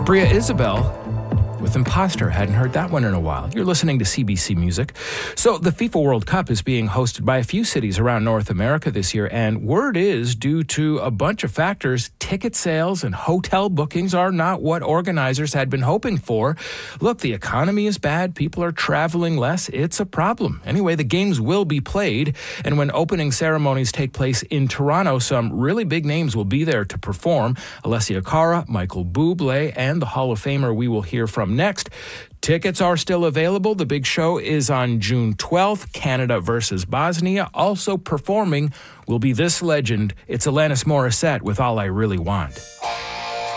Bria Isabel with Imposter. Hadn't heard that one in a while. You're listening to CBC Music. So the FIFA World Cup is being hosted by a few cities around North America this year, and word is, due to a bunch of factors, ticket sales and hotel bookings are not what organizers had been hoping for. Look, the economy is bad. People are traveling less. It's a problem. Anyway, the games will be played, and when opening ceremonies take place in Toronto, some really big names will be there to perform. Alessia Cara, Michael Bublé, and the Hall of Famer we will hear from next. Tickets are still available. The big show is on June 12th, Canada versus Bosnia. Also performing will be this legend. It's Alanis Morissette with All I Really Want.